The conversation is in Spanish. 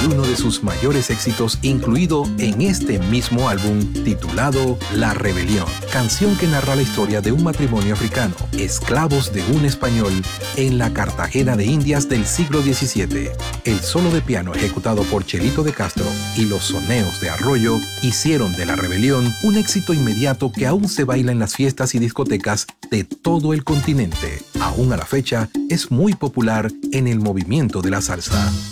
y uno de sus mayores éxitos incluido en este mismo álbum titulado La Rebelión, canción que narra la historia de un matrimonio africano, esclavos de un español en la Cartagena de Indias del siglo XVII. El solo de piano ejecutado por Chelito de Castro y los soneos de Arroyo hicieron de La Rebelión un éxito inmediato que aún se baila en las fiestas y discotecas de todo el continente. Aún a la fecha es muy popular en el movimiento de la salsa.